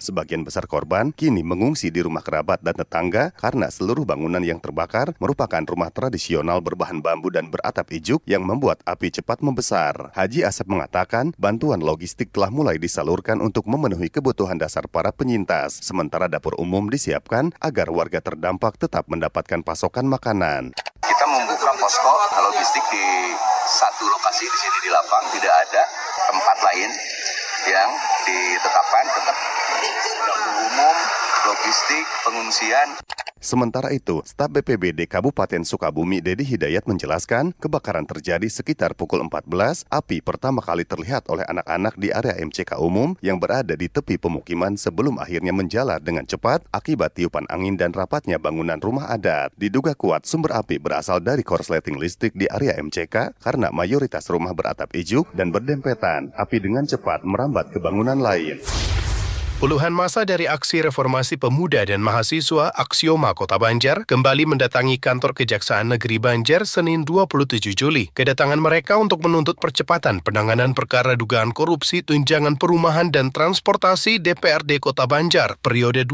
Sebagian besar korban kini mengungsi di rumah kerabat dan tetangga karena seluruh bangunan yang terbakar merupakan rumah tradisional berbahan bambu dan beratap ijuk yang membuat api cepat membesar. Haji Asep mengatakan bantuan logistik telah mulai disalurkan untuk memenuhi kebutuhan dasar para penyintas. Sementara dapur umum disiapkan agar warga terdampak tetap mendapatkan pasokan makanan. Kita membuka posko logistik di satu lokasi di sini di Lapang, tidak ada tempat lain yang ditetapkan, tetap dapur umum, logistik, pengungsian. Sementara itu, staf BPBD Kabupaten Sukabumi Dedi Hidayat menjelaskan kebakaran terjadi sekitar pukul 14. Api pertama kali terlihat oleh anak-anak di area MCK umum yang berada di tepi pemukiman sebelum akhirnya menjalar dengan cepat akibat tiupan angin dan rapatnya bangunan rumah adat. Diduga kuat sumber api berasal dari korsleting listrik di area MCK karena mayoritas rumah beratap ijuk dan berdempetan. Api dengan cepat merambat ke bangunan lain. Puluhan massa dari Aksi Reformasi Pemuda dan Mahasiswa Aksioma Kota Banjar kembali mendatangi kantor Kejaksaan Negeri Banjar Senin 27 Juli. Kedatangan mereka untuk menuntut percepatan penanganan perkara dugaan korupsi tunjangan perumahan dan transportasi DPRD Kota Banjar periode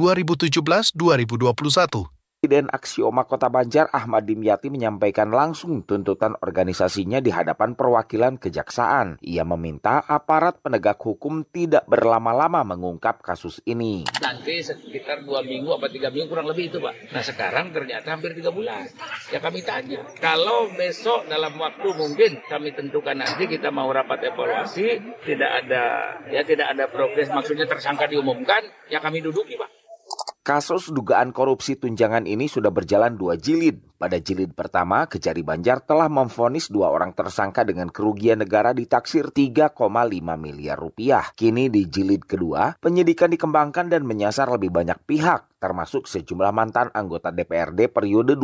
2017-2021. Presiden Aksioma Kota Banjar Ahmad Dimyati menyampaikan langsung tuntutan organisasinya di hadapan perwakilan kejaksaan. Ia meminta aparat penegak hukum tidak berlama-lama mengungkap kasus ini. Nanti sekitar 2 minggu atau 3 minggu kurang lebih itu, Pak. Nah sekarang ternyata hampir 3 bulan. Ya kami tanya, kalau besok dalam waktu mungkin kami tentukan nanti kita mau rapat evaluasi, tidak ada progres, maksudnya tersangka diumumkan, ya kami duduki, Pak. Kasus dugaan korupsi tunjangan ini sudah berjalan 2 jilid. Pada jilid pertama, Kejari Banjar telah memvonis 2 orang tersangka dengan kerugian negara ditaksir 3,5 miliar rupiah. Kini di jilid kedua, penyidikan dikembangkan dan menyasar lebih banyak pihak, termasuk sejumlah mantan anggota DPRD periode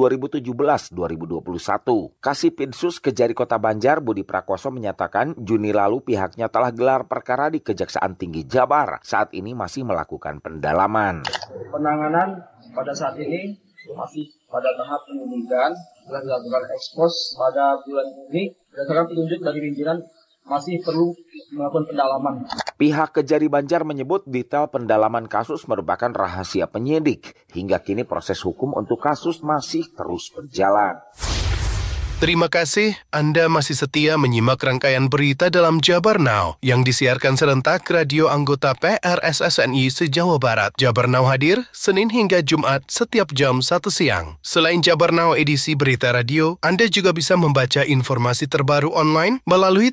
2017-2021. Kasipidsus Kejari Kota Banjar Budi Prakoso menyatakan Juni lalu pihaknya telah gelar perkara di Kejaksaan Tinggi Jabar. Saat ini masih melakukan pendalaman. Penanganan pada saat ini masih pada tahap penyidikan, telah dilakukan ekspos pada bulan Juni. Berdasarkan petunjuk dari pimpinan masih perlu melakukan pendalaman. Pihak Kejari Banjar menyebut detail pendalaman kasus merupakan rahasia penyidik. Hingga kini proses hukum untuk kasus masih terus berjalan. Terima kasih Anda masih setia menyimak rangkaian berita dalam Jabar Now yang disiarkan serentak radio anggota PRSSNI se-Jawa Barat. Jabar Now hadir Senin hingga Jumat setiap jam 1 siang. Selain Jabar Now edisi berita radio, Anda juga bisa membaca informasi terbaru online melalui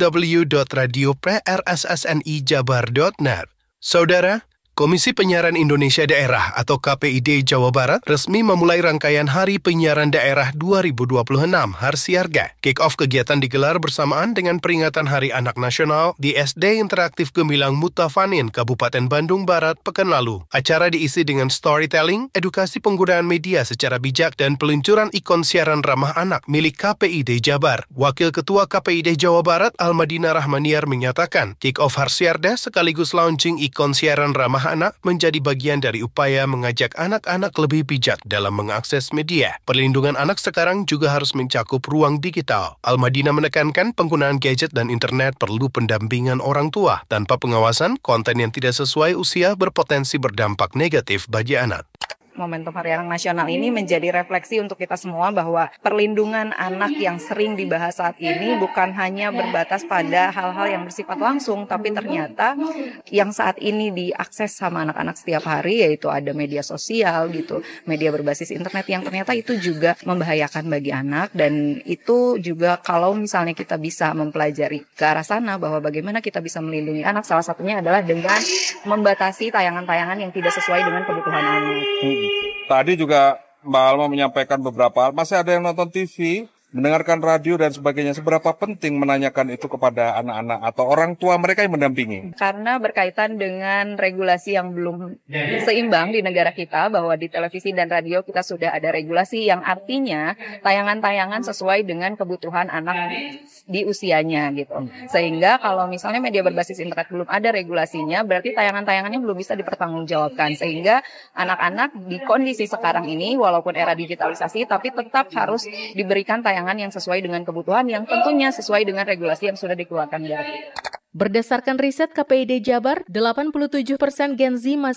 www.radioprssnijabar.net. Saudara, Komisi Penyiaran Indonesia Daerah atau KPID Jawa Barat resmi memulai rangkaian Hari Penyiaran Daerah 2026 Harsiarga. Kick-off kegiatan digelar bersamaan dengan peringatan Hari Anak Nasional di SD Interaktif Gemilang Mutafanin, Kabupaten Bandung Barat pekan lalu. Acara diisi dengan storytelling, edukasi penggunaan media secara bijak, dan peluncuran ikon siaran ramah anak milik KPID Jabar. Wakil Ketua KPID Jawa Barat Almadina Rahmaniar menyatakan, kick-off Harsiarga sekaligus launching ikon siaran ramah anak menjadi bagian dari upaya mengajak anak-anak lebih bijak dalam mengakses media. Perlindungan anak sekarang juga harus mencakup ruang digital. Almadina menekankan penggunaan gadget dan internet perlu pendampingan orang tua. Tanpa pengawasan, konten yang tidak sesuai usia berpotensi berdampak negatif bagi anak. Momentum Hari Anak Nasional ini menjadi refleksi untuk kita semua bahwa perlindungan anak yang sering dibahas saat ini bukan hanya berbatas pada hal-hal yang bersifat langsung, tapi ternyata yang saat ini diakses sama anak-anak setiap hari yaitu ada media sosial gitu, media berbasis internet yang ternyata itu juga membahayakan bagi anak. Dan itu juga kalau misalnya kita bisa mempelajari ke arah sana bahwa bagaimana kita bisa melindungi anak, salah satunya adalah dengan membatasi tayangan-tayangan yang tidak sesuai dengan kebutuhan anak. Tadi juga Mbak Alma menyampaikan beberapa hal, masih ada yang nonton TV, mendengarkan radio dan sebagainya. Seberapa penting menanyakan itu kepada anak-anak atau orang tua mereka yang mendampingi? Karena berkaitan dengan regulasi yang belum seimbang di negara kita, bahwa di televisi dan radio kita sudah ada regulasi yang artinya tayangan-tayangan sesuai dengan kebutuhan anak di usianya gitu. Sehingga kalau misalnya media berbasis internet belum ada regulasinya, berarti tayangan-tayangannya belum bisa dipertanggungjawabkan. Sehingga anak-anak di kondisi sekarang ini, walaupun era digitalisasi, tapi tetap harus diberikan tayangan yang sesuai dengan kebutuhan, yang tentunya sesuai dengan regulasi yang sudah dikeluarkan. Berdasarkan riset KPID Jabar, 87% Gen Z masih